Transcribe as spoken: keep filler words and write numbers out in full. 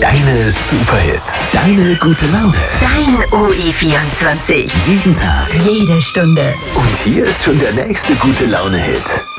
Deine Superhits. Deine gute Laune. Dein U I vierundzwanzig. Jeden Tag. Jede Stunde. Und hier ist schon der nächste gute Laune-Hit.